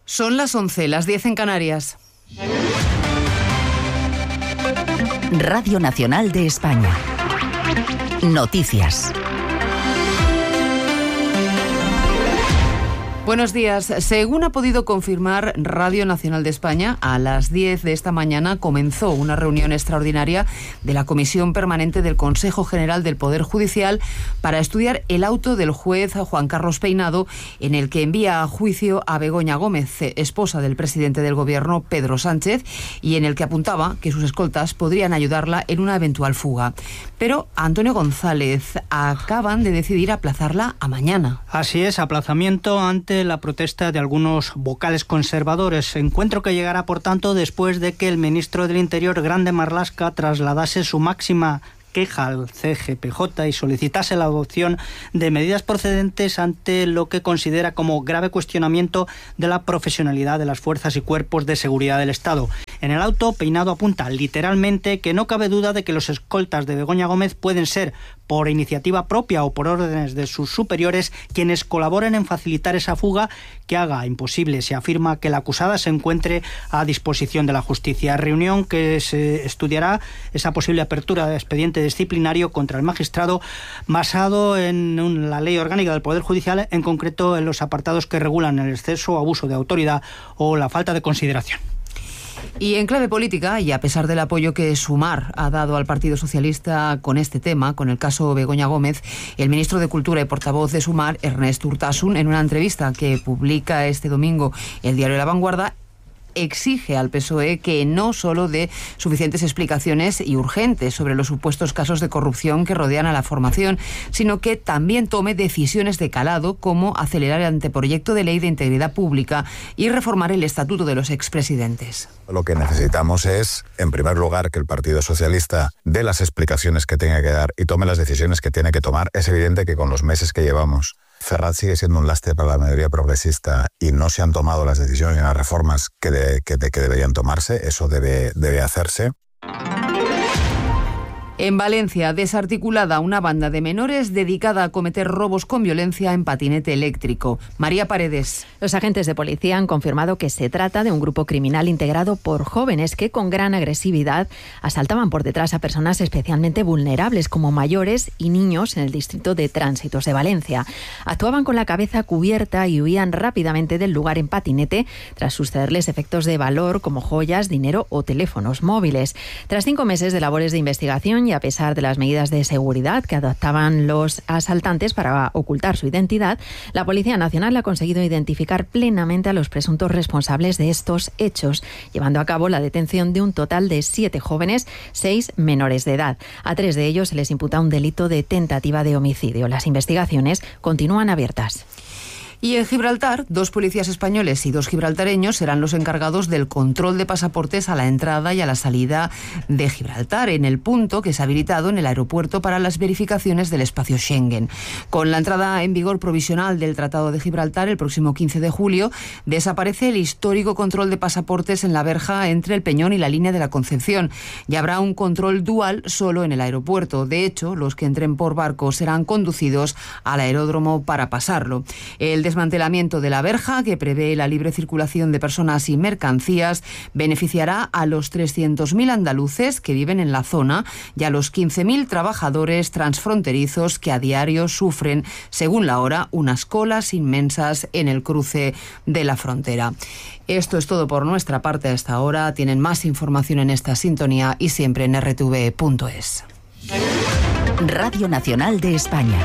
Son las 11, las 10 en Canarias. Radio Nacional de España. Noticias. Buenos días. Según ha podido confirmar Radio Nacional de España, a las 10 de esta mañana comenzó una reunión extraordinaria de la Comisión Permanente del Consejo General del Poder Judicial para estudiar el auto del juez Juan Carlos Peinado, en el que envía a juicio a Begoña Gómez, esposa del presidente del Gobierno, Pedro Sánchez, y en el que apuntaba que sus escoltas podrían ayudarla en una eventual fuga. Pero Antonio González, acaban de decidir aplazarla a mañana. Así es, aplazamiento ante la protesta de algunos vocales conservadores. Encuentro que llegará, por tanto, después de que el ministro del Interior, Grande Marlaska, trasladase su máxima queja al CGPJ y solicitase la adopción de medidas procedentes ante lo que considera como grave cuestionamiento de la profesionalidad de las fuerzas y cuerpos de seguridad del Estado. En el auto, Peinado apunta literalmente que no cabe duda de que los escoltas de Begoña Gómez pueden ser, por iniciativa propia o por órdenes de sus superiores, quienes colaboren en facilitar esa fuga que haga imposible, se afirma, que la acusada se encuentre a disposición de la justicia. Reunión que se estudiará esa posible apertura de expediente disciplinario contra el magistrado basado en la Ley Orgánica del Poder Judicial, en concreto en los apartados que regulan el exceso o abuso de autoridad o la falta de consideración. Y en clave política, y a pesar del apoyo que Sumar ha dado al Partido Socialista con este tema, con el caso Begoña Gómez, el ministro de Cultura y portavoz de Sumar, Ernest Urtasun, en una entrevista que publica este domingo el diario La Vanguardia, exige al PSOE que no solo dé suficientes explicaciones y urgentes sobre los supuestos casos de corrupción que rodean a la formación, sino que también tome decisiones de calado, como acelerar el anteproyecto de ley de integridad pública y reformar el estatuto de los expresidentes. Lo que necesitamos es, en primer lugar, que el Partido Socialista dé las explicaciones que tenga que dar y tome las decisiones que tiene que tomar. Es evidente que con los meses que llevamos, Ferraz sigue siendo un lastre para la mayoría progresista y no se han tomado las decisiones y las reformas que deberían tomarse. Eso debe hacerse. En Valencia, desarticulada una banda de menores dedicada a cometer robos con violencia en patinete eléctrico. María Paredes. Los agentes de policía han confirmado que se trata de un grupo criminal integrado por jóvenes que con gran agresividad asaltaban por detrás a personas especialmente vulnerables como mayores y niños en el distrito de Tránsitos de Valencia. Actuaban con la cabeza cubierta y huían rápidamente del lugar en patinete tras sucederles efectos de valor como joyas, dinero o teléfonos móviles. Tras 5 meses de labores de investigación y a pesar de las medidas de seguridad que adoptaban los asaltantes para ocultar su identidad, la Policía Nacional ha conseguido identificar plenamente a los presuntos responsables de estos hechos, llevando a cabo la detención de un total de 7 jóvenes, 6 menores de edad. A 3 de ellos se les imputa un delito de tentativa de homicidio. Las investigaciones continúan abiertas. Y en Gibraltar, 2 policías españoles y 2 gibraltareños serán los encargados del control de pasaportes a la entrada y a la salida de Gibraltar, en el punto que se ha habilitado en el aeropuerto para las verificaciones del espacio Schengen. Con la entrada en vigor provisional del Tratado de Gibraltar el próximo 15 de julio, desaparece el histórico control de pasaportes en la verja entre el Peñón y la línea de la Concepción, y habrá un control dual solo en el aeropuerto. De hecho, los que entren por barco serán conducidos al aeródromo para pasarlo. El desmantelamiento de la verja, que prevé la libre circulación de personas y mercancías, beneficiará a los 300.000 andaluces que viven en la zona y a los 15.000 trabajadores transfronterizos que a diario sufren, según la hora, unas colas inmensas en el cruce de la frontera. Esto es todo por nuestra parte hasta ahora. Tienen más información en esta sintonía y siempre en rtv.es. Radio Nacional de España.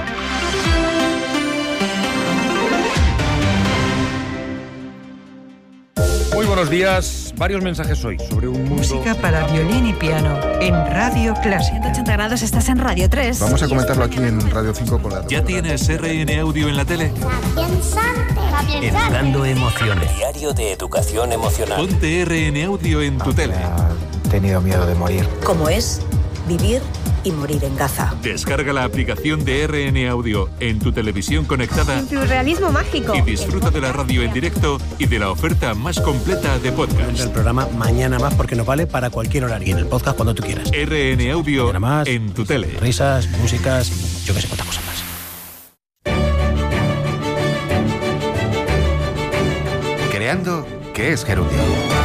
Muy buenos días. Varios mensajes hoy sobre un mundo... Música para violín y piano en Radio Clásica. 180 grados, estás en Radio 3. Vamos a comentarlo aquí en Radio 5 con la... ¿Ya tienes RN Audio en la tele? Educando emociones. Diario de educación emocional. Ponte RN Audio en tu tele. He tenido miedo de morir. ¿Cómo es vivir y morir en Gaza? Descarga la aplicación de RN Audio en tu televisión conectada. Surrealismo mágico. Y disfruta de la radio en directo y de la oferta más completa de podcast. El programa Mañana Más, porque nos vale para cualquier horario. Y en el podcast cuando tú quieras. RN Audio más, en tu tele. Risas, músicas, yo que sé cuántas cosas más. Creando ¿Qué es Gerundio?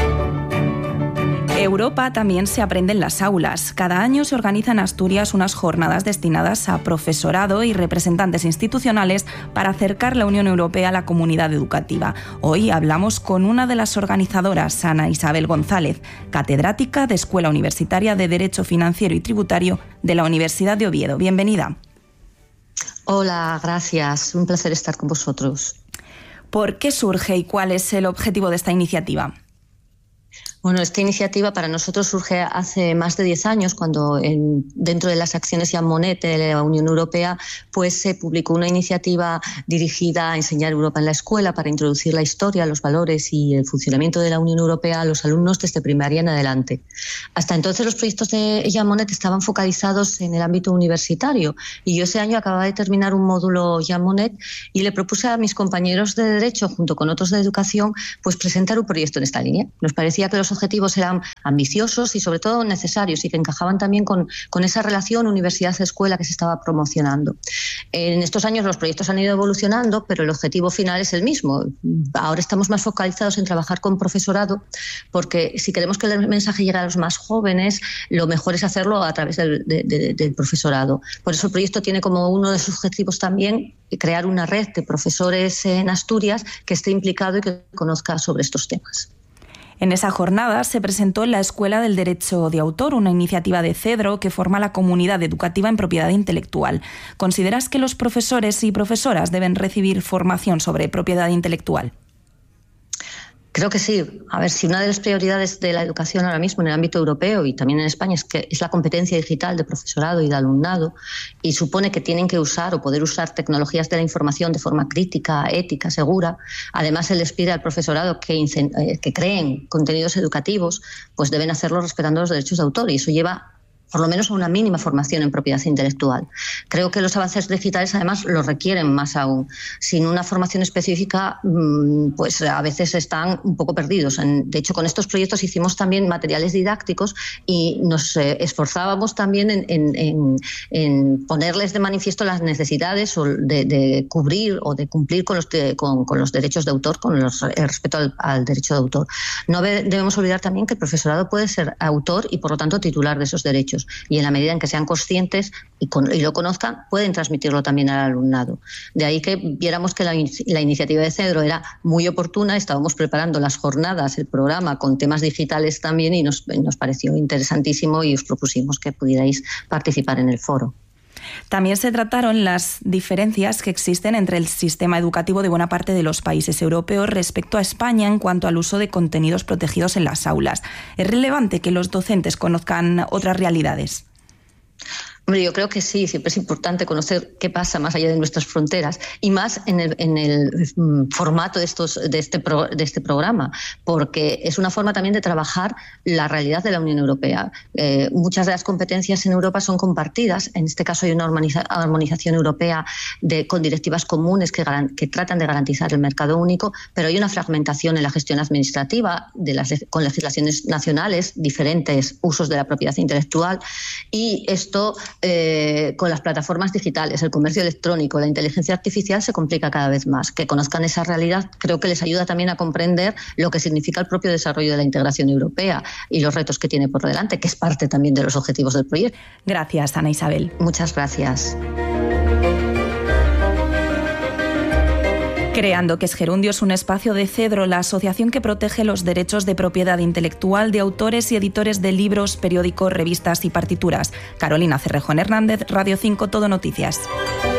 Europa también se aprende en las aulas. Cada año se organizan en Asturias unas jornadas destinadas a profesorado y representantes institucionales para acercar la Unión Europea a la comunidad educativa. Hoy hablamos con una de las organizadoras, Ana Isabel González, catedrática de Escuela Universitaria de Derecho Financiero y Tributario de la Universidad de Oviedo. Bienvenida. Hola, gracias. Un placer estar con vosotros. ¿Por qué surge y cuál es el objetivo de esta iniciativa? Bueno, esta iniciativa para nosotros surge hace más de 10 años, cuando dentro de las acciones Jean Monnet de la Unión Europea, pues se publicó una iniciativa dirigida a enseñar Europa en la escuela para introducir la historia, los valores y el funcionamiento de la Unión Europea a los alumnos desde primaria en adelante. Hasta entonces los proyectos de Jean Monnet estaban focalizados en el ámbito universitario y yo ese año acababa de terminar un módulo Jean Monnet y le propuse a mis compañeros de Derecho, junto con otros de Educación, pues presentar un proyecto en esta línea. Nos parecía que los objetivos eran ambiciosos y sobre todo necesarios y que encajaban también con esa relación universidad-escuela que se estaba promocionando. En estos años los proyectos han ido evolucionando, pero el objetivo final es el mismo. Ahora estamos más focalizados en trabajar con profesorado, porque si queremos que el mensaje llegue a los más jóvenes, lo mejor es hacerlo a través del profesorado. Por eso el proyecto tiene como uno de sus objetivos también crear una red de profesores en Asturias que esté implicado y que conozca sobre estos temas. En esa jornada se presentó la Escuela del Derecho de Autor, una iniciativa de Cedro que forma la comunidad educativa en propiedad intelectual. ¿Consideras que los profesores y profesoras deben recibir formación sobre propiedad intelectual? Creo que sí. A ver, si una de las prioridades de la educación ahora mismo en el ámbito europeo y también en España es la competencia digital de profesorado y de alumnado, y supone que tienen que usar o poder usar tecnologías de la información de forma crítica, ética, segura. Además, se les pide al profesorado que creen contenidos educativos, pues deben hacerlo respetando los derechos de autor, y eso lleva por lo menos a una mínima formación en propiedad intelectual. Creo que los avances digitales además lo requieren más aún. Sin una formación específica, pues a veces están un poco perdidos. De hecho, con estos proyectos hicimos también materiales didácticos y nos esforzábamos también en ponerles de manifiesto las necesidades de cubrir o de cumplir con los derechos de autor, con el respeto al derecho de autor. No debemos olvidar también que el profesorado puede ser autor y, por lo tanto, titular de esos derechos. Y en la medida en que sean conscientes y lo conozcan, pueden transmitirlo también al alumnado. De ahí que viéramos que la iniciativa de Cedro era muy oportuna. Estábamos preparando las jornadas, el programa con temas digitales también, y nos pareció interesantísimo y os propusimos que pudierais participar en el foro. También se trataron las diferencias que existen entre el sistema educativo de buena parte de los países europeos respecto a España en cuanto al uso de contenidos protegidos en las aulas. ¿Es relevante que los docentes conozcan otras realidades? Hombre, yo creo que sí, siempre es importante conocer qué pasa más allá de nuestras fronteras y más en el formato de este programa, porque es una forma también de trabajar la realidad de la Unión Europea. Muchas de las competencias en Europa son compartidas. En este caso hay una armonización europea con directivas comunes que tratan de garantizar el mercado único, pero hay una fragmentación en la gestión administrativa con legislaciones nacionales, diferentes usos de la propiedad intelectual, y esto con las plataformas digitales, el comercio electrónico, la inteligencia artificial se complica cada vez más. Que conozcan esa realidad creo que les ayuda también a comprender lo que significa el propio desarrollo de la integración europea y los retos que tiene por delante, que es parte también de los objetivos del proyecto. Gracias, Ana Isabel. Muchas gracias. Creando ¿Qué es Gerundio? Es un espacio de Cedro, la asociación que protege los derechos de propiedad intelectual de autores y editores de libros, periódicos, revistas y partituras. Carolina Cerrejón Hernández, Radio 5, Todo Noticias.